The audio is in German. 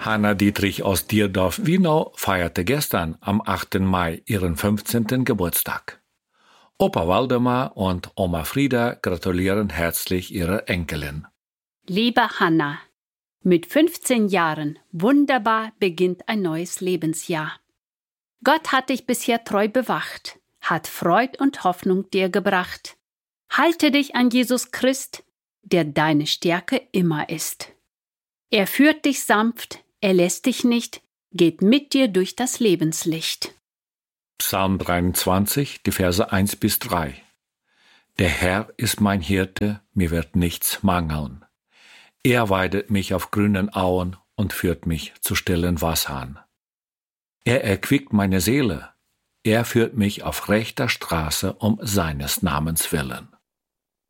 Hanna Dietrich aus Dierdorf-Wienau feierte gestern am 8. Mai ihren 15. Geburtstag. Opa Waldemar und Oma Frieda gratulieren herzlich ihrer Enkelin. Liebe Hanna, mit 15 Jahren, wunderbar beginnt ein neues Lebensjahr. Gott hat dich bisher treu bewacht, hat Freud und Hoffnung dir gebracht. Halte dich an Jesus Christ, der deine Stärke immer ist. Er führt dich sanft, er lässt dich nicht, geht mit dir durch das Lebenslicht. Psalm 23, die Verse 1 bis 3. Der Herr ist mein Hirte, mir wird nichts mangeln. Er weidet mich auf grünen Auen und führt mich zu stillen Wassern. Er erquickt meine Seele, er führt mich auf rechter Straße um seines Namens willen.